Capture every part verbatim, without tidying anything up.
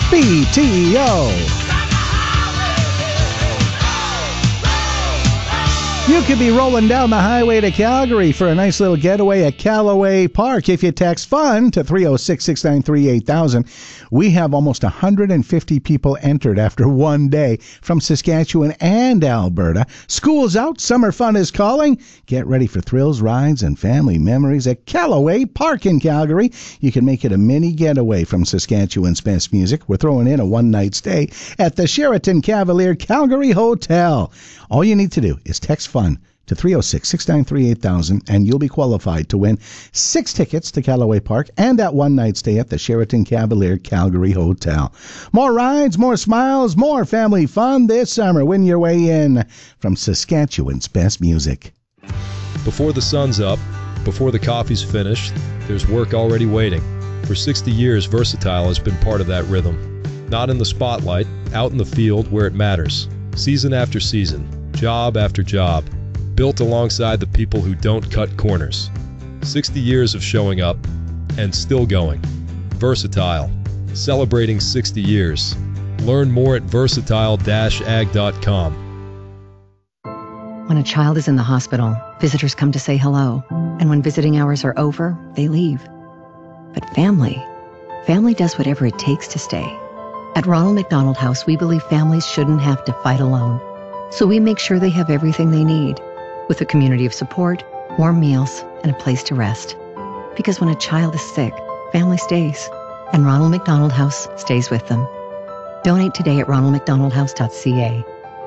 B T O. You could be rolling down the highway to Calgary for a nice little getaway at Callaway Park. If you text FUN to three oh six, six nine three, eight thousand, we have almost one hundred fifty people entered after one day from Saskatchewan and Alberta. School's out, summer fun is calling. Get ready for thrills, rides, and family memories at Callaway Park in Calgary. You can make it a mini getaway from Saskatchewan's best music. We're throwing in a one-night stay at the Sheraton Cavalier Calgary Hotel. All you need to do is text FUN to three oh six, six nine three, eight thousand, and you'll be qualified to win six tickets to Callaway Park and that one-night stay at the Sheraton Cavalier Calgary Hotel. More rides, more smiles, more family fun this summer. Win your way in from Saskatchewan's best music. Before the sun's up, before the coffee's finished, there's work already waiting. For sixty years, Versatile has been part of that rhythm. Not in the spotlight, out in the field where it matters. Season after season, job after job, built alongside the people who don't cut corners. sixty years of showing up and still going. Versatile, celebrating sixty years. Learn more at versatile dash ag dot com. When a child is in the hospital, visitors come to say hello. And when visiting hours are over, they leave. But family, family does whatever it takes to stay. At Ronald McDonald House, we believe families shouldn't have to fight alone. So we make sure they have everything they need, with a community of support, warm meals, and a place to rest. Because when a child is sick, family stays, and Ronald McDonald House stays with them. Donate today at ronald mcdonald house dot c a.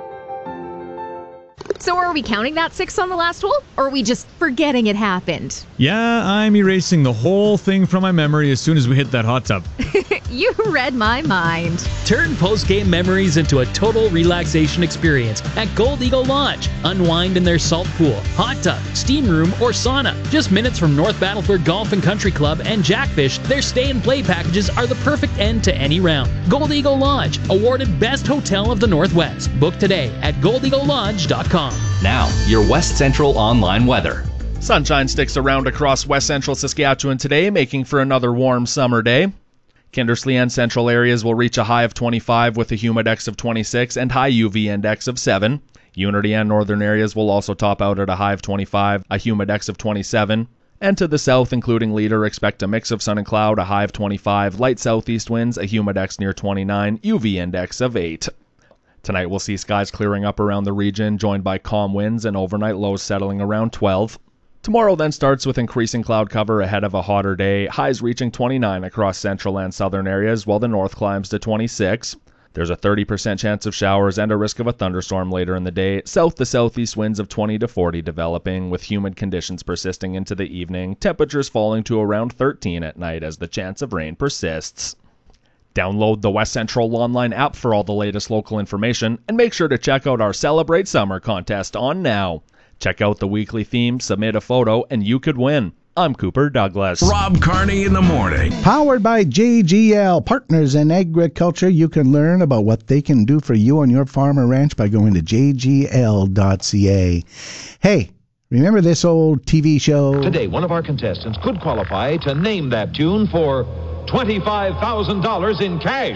So are we counting that six on the last hole, or are we just forgetting it happened? Yeah, I'm erasing the whole thing from my memory as soon as we hit that hot tub. You read my mind. Turn post-game memories into a total relaxation experience at Gold Eagle Lodge. Unwind in their salt pool, hot tub, steam room, or sauna. Just minutes from North Battleford Golf and Country Club and Jackfish, their stay and play packages are the perfect end to any round. Gold Eagle Lodge, awarded Best Hotel of the Northwest. Book today at gold eagle lodge dot com. Now, your West Central online weather. Sunshine sticks around across West Central Saskatchewan today, making for another warm summer day. Kindersley and central areas will reach a high of twenty-five with a humidex of twenty-six and high U V index of seven. Unity and northern areas will also top out at a high of twenty-five, a humidex of twenty-seven. And to the south, including Leader, expect a mix of sun and cloud, a high of twenty-five, light southeast winds, a humidex near twenty-nine, U V index of eight. Tonight we'll see skies clearing up around the region, joined by calm winds and overnight lows settling around twelve. Tomorrow then starts with increasing cloud cover ahead of a hotter day, highs reaching twenty-nine across central and southern areas, while the north climbs to twenty-six. There's a thirty percent chance of showers and a risk of a thunderstorm later in the day, south to southeast winds of twenty to forty developing, with humid conditions persisting into the evening, temperatures falling to around thirteen at night as the chance of rain persists. Download the West Central online app for all the latest local information, and make sure to check out our Celebrate Summer contest on now. Check out the weekly theme, submit a photo, and you could win. I'm Cooper Douglas. Rob Carney in the morning. Powered by J G L, Partners in Agriculture. You can learn about what they can do for you on your farm or ranch by going to j g l dot c a. Hey, remember this old T V show? Today, one of our contestants could qualify to name that tune for twenty-five thousand dollars in cash.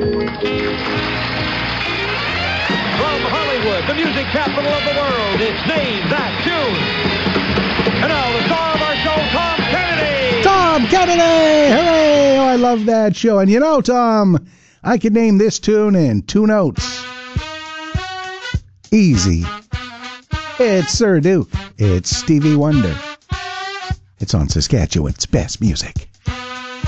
From Hollywood, the music capital of the world, it's Name That Tune. And now the star of our show, Tom Kennedy. Tom Kennedy! Hooray! Oh, I love that show. And you know, Tom, I could name this tune in two notes. Easy. It's Sir Duke. It's Stevie Wonder. It's on Saskatchewan's best music.